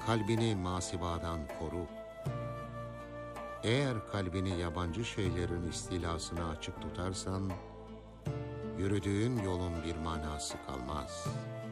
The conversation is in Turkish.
kalbini masivadan koru. Eğer kalbini yabancı şeylerin istilasına açık tutarsan, yürüdüğün yolun bir manası kalmaz.